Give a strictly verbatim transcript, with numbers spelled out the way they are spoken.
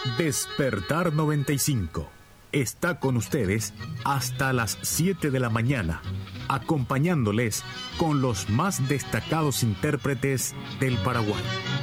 Despertar noventa y cinco. Está con ustedes hasta las siete de la mañana, acompañándoles con los más destacados intérpretes del Paraguay.